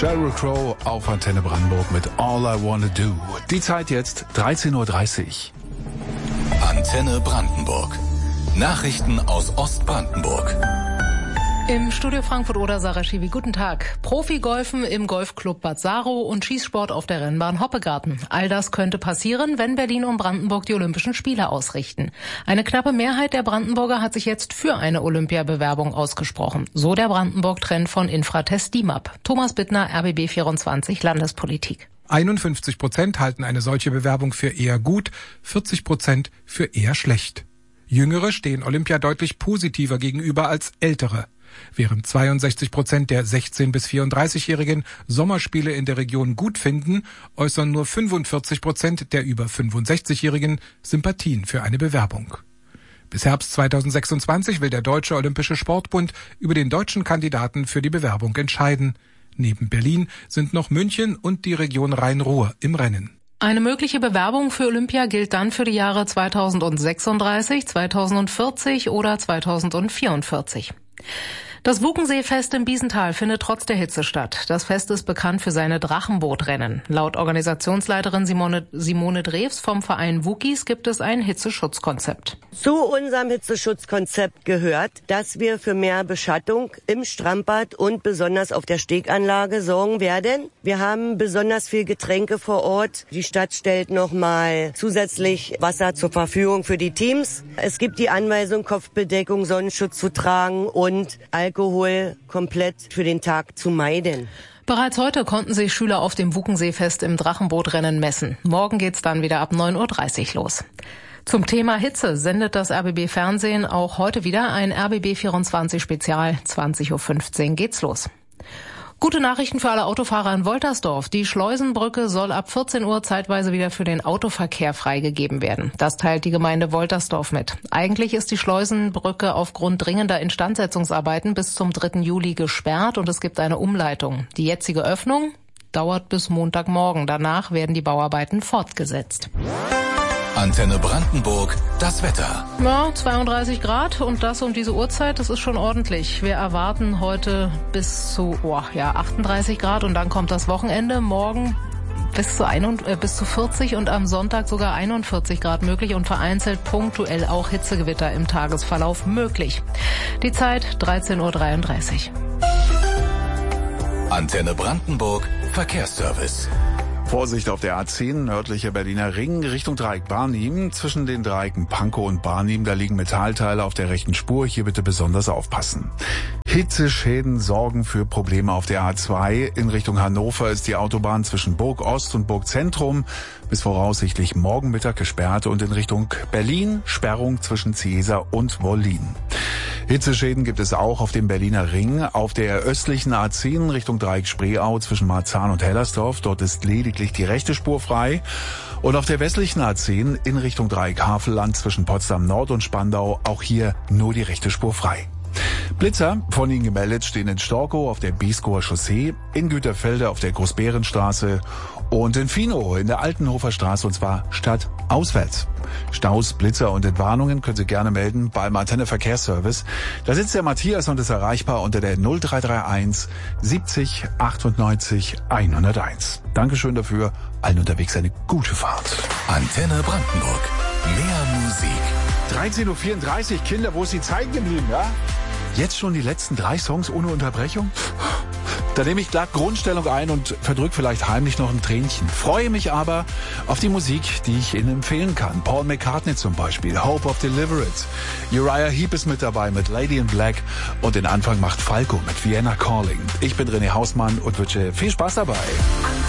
Sheryl Crow auf Antenne Brandenburg mit All I Wanna Do. Die Zeit jetzt 13.30 Uhr. Antenne Brandenburg. Nachrichten aus Ostbrandenburg. Im Studio Frankfurt-Oder Sarah Schiwi, guten Tag. Profi-Golfen im Golfclub Bad Saro und Schießsport auf der Rennbahn Hoppegarten. All das könnte passieren, wenn Berlin und Brandenburg die Olympischen Spiele ausrichten. Eine knappe Mehrheit der Brandenburger hat sich jetzt für eine Olympiabewerbung ausgesprochen. So der Brandenburg-Trend von Infratest DIMAP. Thomas Bittner, RBB 24 Landespolitik. 51% halten eine solche Bewerbung für eher gut, 40% für eher schlecht. Jüngere stehen Olympia deutlich positiver gegenüber als Ältere. Während 62% der 16- bis 34-Jährigen Sommerspiele in der Region gut finden, äußern nur 45% der über 65-Jährigen Sympathien für eine Bewerbung. Bis Herbst 2026 will der Deutsche Olympische Sportbund über den deutschen Kandidaten für die Bewerbung entscheiden. Neben Berlin sind noch München und die Region Rhein-Ruhr im Rennen. Eine mögliche Bewerbung für Olympia gilt dann für die Jahre 2036, 2040 oder 2044. Das Wukenseefest im Biesental findet trotz der Hitze statt. Das Fest ist bekannt für seine Drachenbootrennen. Laut Organisationsleiterin Simone Drews vom Verein Wukis gibt es ein Hitzeschutzkonzept. Zu unserem Hitzeschutzkonzept gehört, dass wir für mehr Beschattung im Strandbad und besonders auf der Steganlage sorgen werden. Wir haben besonders viel Getränke vor Ort. Die Stadt stellt nochmal zusätzlich Wasser zur Verfügung für die Teams. Es gibt die Anweisung, Kopfbedeckung, Sonnenschutz zu tragen und Alkohol komplett für den Tag zu meiden. Bereits heute konnten sich Schüler auf dem Wukenseefest im Drachenbootrennen messen. Morgen geht's dann wieder ab 9.30 Uhr los. Zum Thema Hitze sendet das RBB Fernsehen auch heute wieder ein RBB 24 Spezial. 20.15 Uhr geht's los. Gute Nachrichten für alle Autofahrer in Woltersdorf. Die Schleusenbrücke soll ab 14 Uhr zeitweise wieder für den Autoverkehr freigegeben werden. Das teilt die Gemeinde Woltersdorf mit. Eigentlich ist die Schleusenbrücke aufgrund dringender Instandsetzungsarbeiten bis zum 3. Juli gesperrt und es gibt eine Umleitung. Die jetzige Öffnung dauert bis Montagmorgen. Danach werden die Bauarbeiten fortgesetzt. Antenne Brandenburg, das Wetter. Ja, 32 Grad und das um diese Uhrzeit, das ist schon ordentlich. Wir erwarten heute bis zu 38 Grad und dann kommt das Wochenende. Morgen bis zu 40 und am Sonntag sogar 41 Grad möglich und vereinzelt punktuell auch Hitzegewitter im Tagesverlauf möglich. Die Zeit 13.33 Uhr. Antenne Brandenburg, Verkehrsservice. Vorsicht auf der A10, nördlicher Berliner Ring, Richtung Dreieck Barnim. Zwischen den Dreiecken Pankow und Barnim, da liegen Metallteile auf der rechten Spur. Hier bitte besonders aufpassen. Hitzeschäden sorgen für Probleme auf der A2. In Richtung Hannover ist die Autobahn zwischen Burg Ost und Burg Zentrum bis voraussichtlich morgen Mittag gesperrt und in Richtung Berlin Sperrung zwischen Ciesa und Wollin. Hitzeschäden gibt es auch auf dem Berliner Ring, auf der östlichen A10 Richtung Dreieck Spreeau zwischen Marzahn und Hellersdorf. Dort ist lediglich die rechte Spur frei. Und auf der westlichen A10 in Richtung Dreieck Havelland zwischen Potsdam Nord und Spandau auch hier nur die rechte Spur frei. Blitzer, von Ihnen gemeldet, stehen in Storkow auf der Beeskower Chaussee, in Güterfelde auf der Großbärenstraße und in Finow in der Altenhofer Straße und zwar stadtauswärts. Staus, Blitzer und Entwarnungen können Sie gerne melden beim Antenne Verkehrsservice. Da sitzt der Matthias und ist erreichbar unter der 0331 70 98 101. Dankeschön dafür. Allen unterwegs eine gute Fahrt. Antenne Brandenburg. Mehr Musik. 13.34 Uhr, Kinder, wo ist die Zeit geblieben, ja? Jetzt schon die letzten 3 Songs ohne Unterbrechung? Da nehme ich glatt Grundstellung ein und verdrück vielleicht heimlich noch ein Tränchen. Freue mich aber auf die Musik, die ich Ihnen empfehlen kann. Paul McCartney zum Beispiel, Hope of Deliverance. Uriah Heep ist mit dabei mit Lady in Black und den Anfang macht Falco mit Vienna Calling. Ich bin René Hausmann und wünsche viel Spaß dabei.